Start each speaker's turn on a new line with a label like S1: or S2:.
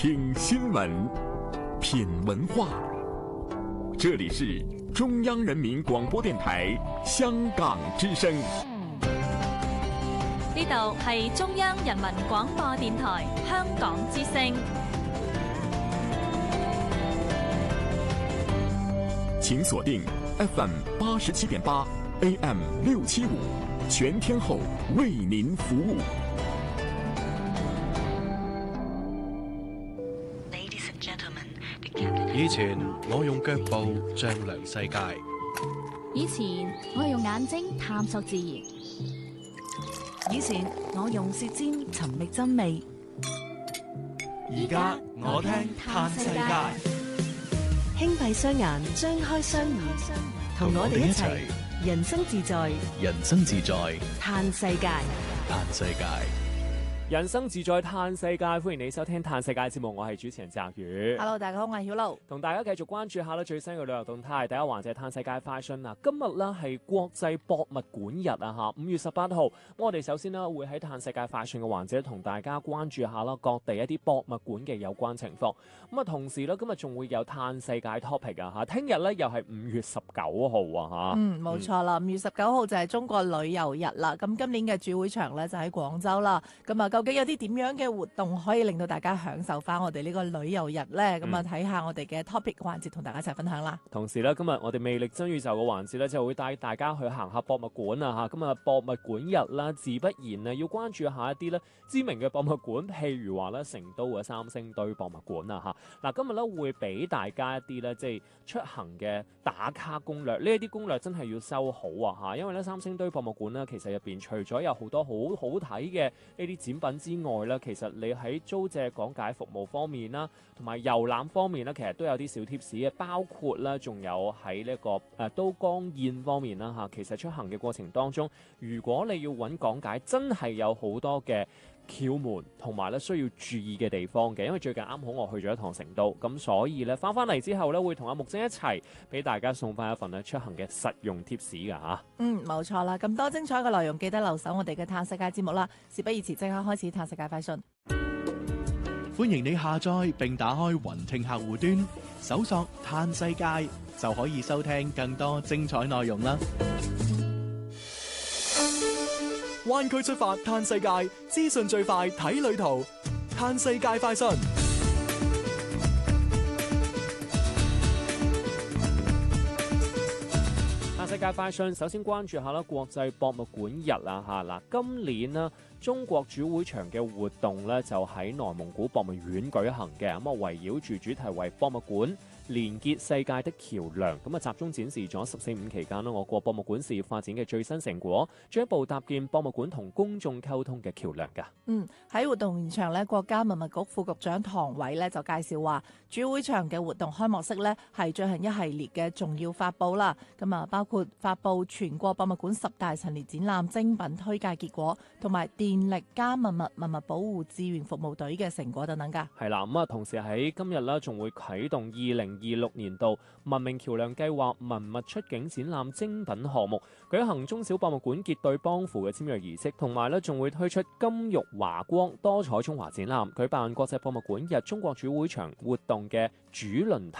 S1: 听新闻，品文化。这里是中央人民广播電台香港之聲。
S2: 呢度係中央人民廣播電台香港之聲。
S1: 請鎖定 FM 87.8 AM 675，全天候為您服務。
S3: 以前我用腳步丈量世界，
S4: 以前我用眼睛探索自然，
S5: 以前我用舌尖尋覓真味，
S6: 而家我聽嘆世界。
S5: 輕閉雙眼，張開雙耳，同我哋一齊人生自在，
S3: 人生自在
S5: 嘆世界，
S3: 嘆世界。
S7: 人生自在嘆世界，歡迎你收聽嘆世界節目，我係主持人澤宇。
S8: Hello， 大家好，我係曉露，
S7: 同大家繼續關注下最新嘅旅遊動態。第一環節嘆世界快訊啊，今日呢係國際博物館日啊嚇，5月18號。我哋首先呢會喺嘆世界快訊嘅環節同大家關注下啦各地一啲博物館嘅有關情況。咁啊，同時呢今日仲會有嘆世界 topic 啊嚇，聽日呢又係5月19號啊嚇。
S8: 冇錯啦，5月19號就係中國旅遊日啦。咁今年嘅主會場呢就喺廣州啦。咁啊，究竟有啲點樣嘅活動可以令到大家享受翻我哋呢個旅遊日呢？咁啊，睇下我哋嘅 topic 環節，同大家一齊分享啦。
S7: 同時呢，今日我哋魅力真宇宙嘅環節呢，就會帶大家去行下博物館啊嚇。咁啊，博物館日啦，自不然啊，要關注下一啲呢知名嘅博物館，譬如話呢成都嘅三星堆博物館啊嚇。嗱，今日呢會俾大家一啲呢，即係出行嘅打卡攻略。呢一啲攻略真係要收好啊嚇，因為呢三星堆博物館呢，其實入邊除咗有好多好好睇嘅呢啲展品之外咧，其實你喺租借講解服務方面啦，同埋遊覽方面咧，其實都有啲小貼士嘅，包括咧仲有喺呢個都江堰方面啦嚇。其實出行嘅過程當中，如果你要揾講解，真係有好多嘅竅門同埋咧需要注意嘅地方嘅。因為最近啱好我去咗一趟成都，咁所以咧翻嚟之後咧會同阿木晶一齊俾大家送翻一份咧出行嘅實用貼士㗎嚇。
S8: 冇錯啦，咁多精彩嘅內容記得留守我哋嘅嘆世界節目啦。事不宜遲，即刻開始嘆世界快訊。
S6: 歡迎你下載並打開雲聽客戶端，搜索嘆世界就可以收聽更多精彩內容啦。灣區出發嘆世界，資訊最快睇旅途，嘆世界快訊。
S7: 世界快訊，首先關注下啦，國際博物館日啊嚇嗱，今年呢中國主會場嘅活動咧就喺內蒙古博物院舉行嘅，咁啊圍繞住主題為博物館連結世界的橋梁，咁啊集中展示咗14.5期間啦，我國博物館事業發展嘅最新成果，進一步搭建博物館同公眾溝通嘅橋梁㗎。
S8: 喺活動現場咧，國家文物局副局長唐偉咧就介紹話，主會場嘅活動開幕式咧係進行一系列嘅重要發佈啦，咁啊包括發佈全國博物館10大陳列展覽精品推介結果，同埋電力加文物保護志願服務隊嘅成果等等㗎。
S7: 係啦，咁啊同時喺今日咧仲會啟動2026年度文明橋梁計劃文物出境展覽精品項目，舉行中小博物館結對幫扶嘅簽約儀式，同埋咧仲會推出金玉華光多彩中華展覽，舉辦國際博物館日中國主會場活動嘅主論壇